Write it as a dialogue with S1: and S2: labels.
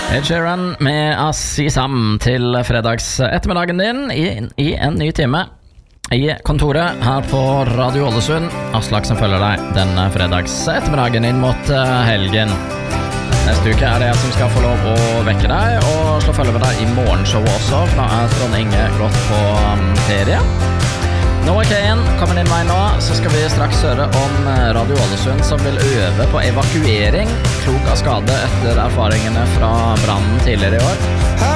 S1: Ed Sheeran med Assisam til fredags ettermiddagen din i en ny time i kontoret her på Radio Ålesund. Aslak som følger deg denne fredags ettermiddagen inn mot helgen. Neste uke er det jeg som skal få lov å vekke deg og slå følge med deg i morgenshowet også, for da er Trond Inge gått på ferie. Noah Kayen kommer din vei nå, så skal vi straks høre om Radio Ålesund som vil øve på evakuering, klok av skade etter erfaringene fra brannen tidligere i år.